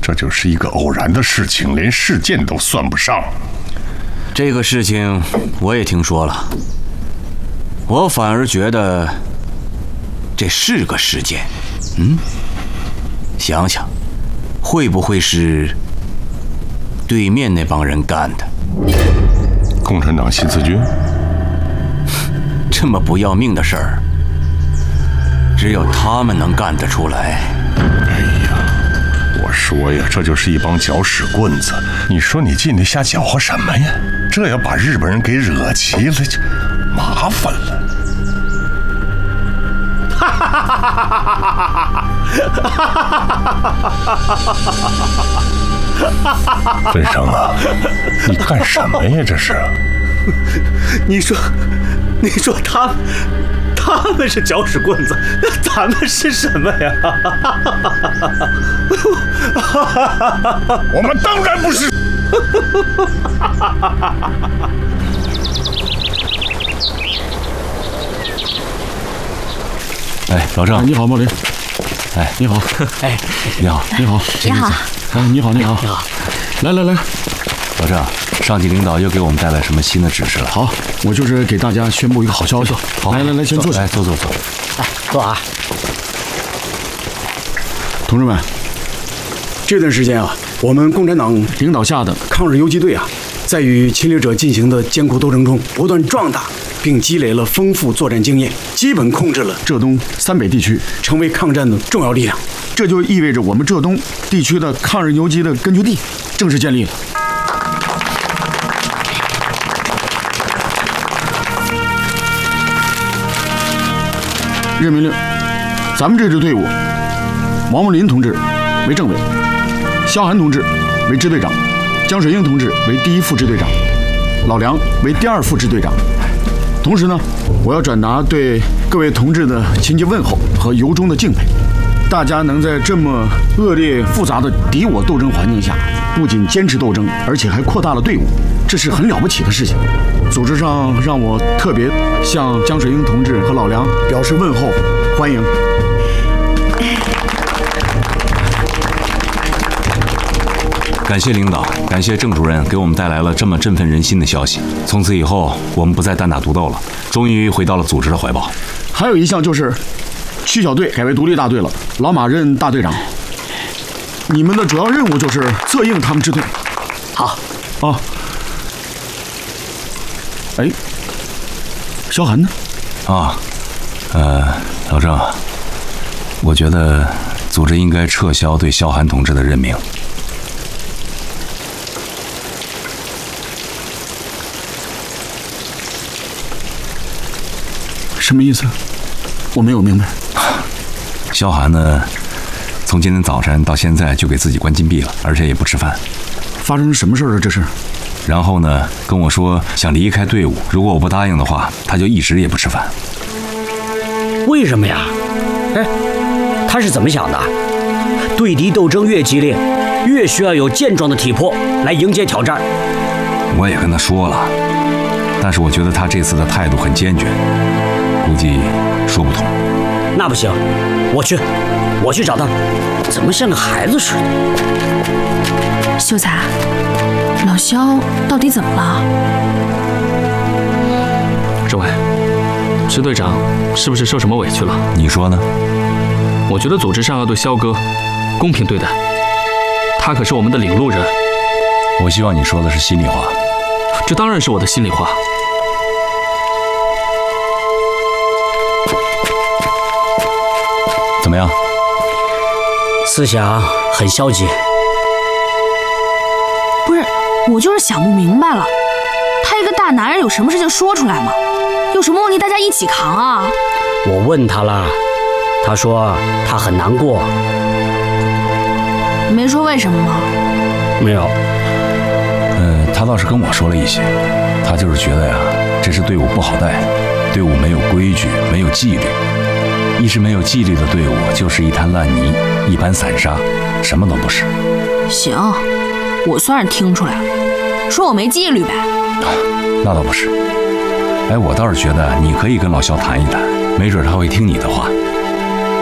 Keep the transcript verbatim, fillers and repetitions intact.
这就是一个偶然的事情，连事件都算不上。 这个事情我也听说了，我反而觉得这是个事件。嗯，想想，会不会是对面那帮人干的？ 共产党新四军？ 这么不要命的事儿，只有他们能干得出来。 哎呀，我说呀，这就是一帮搅屎棍子。你说你进来瞎搅和什么呀？这要把日本人给惹急了，就麻烦了。哈哈哈哈哈哈！文生啊，你干什么呀？这是？ 你说，你说他们，他们是搅屎棍子，那咱们是什么呀？ 我们当然不是。 哎，老郑， 你好，莫林。 哎， 你好。 哎，你好， 你好， 你好。 哎，你好，你好， 你好。 来来来， 老郑，上级领导又给我们带来什么新的指示了？ 好，我就是给大家宣布一个好消息。 好， 来来来，先坐下。 来，坐坐坐。 来，坐啊。 同志们，这段时间啊，我们共产党领导下的抗日游击队啊，在与侵略者进行的艰苦斗争中不断壮大，并积累了丰富作战经验，基本控制了浙东三北地区，成为抗战的重要力量。这就意味着我们浙东地区的抗日游击的根据地正式建立了。任命令，咱们这支队伍，王木林同志为政委，萧寒同志为支队长，江水英同志为第一副支队长，老梁为第二副支队长。同时呢，我要转达对各位同志的亲切问候和由衷的敬佩。大家能在这么恶劣复杂的敌我斗争环境下，不仅坚持斗争，而且还扩大了队伍，这是很了不起的事情。组织上让我特别向江水英同志和老梁表示问候，欢迎。 感谢领导，感谢郑主任给我们带来了这么振奋人心的消息。从此以后，我们不再单打独斗了，终于回到了组织的怀抱。 还有一项就是区小队改为独立大队了，老马任大队长。你们的主要任务就是策应他们支队。 好。 啊。哎，萧寒呢？ 啊，呃，老郑，我觉得组织应该撤销对萧寒同志的任命。 什么意思？我没有明白。 萧寒呢，从今天早晨到现在就给自己关禁闭了，而且也不吃饭。 发生什么事了？这是？ 然后呢，跟我说想离开队伍，如果我不答应的话，他就一直也不吃饭。 为什么呀？哎，他是怎么想的？对敌斗争越激烈，越需要有健壮的体魄来迎接挑战。 我也跟他说了，但是我觉得他这次的态度很坚决，估计说不通。 那不行，我去，我去找他。怎么像个孩子似的？ 秀才，老萧到底怎么了？ 政委，支队长是不是受什么委屈了？ 你说呢？ 我觉得组织上要对萧哥公平对待，他可是我们的领路人。 我希望你说的是心里话。 这当然是我的心里话。 怎么样？ 思想很消极。 不是，我就是想不明白了，他一个大男人有什么事情说出来嘛？有什么问题大家一起扛啊？ 我问他了，他说他很难过。 没说为什么吗？ 没有。 呃，他倒是跟我说了一些，他就是觉得呀，这支队伍不好带，队伍没有规矩，没有纪律。一支没有纪律的队伍就是一滩烂泥，一盘散沙，什么都不是。 行，我算是听出来了，说我没纪律呗。 啊，那倒不是。哎，我倒是觉得你可以跟老肖谈一谈，没准他会听你的话。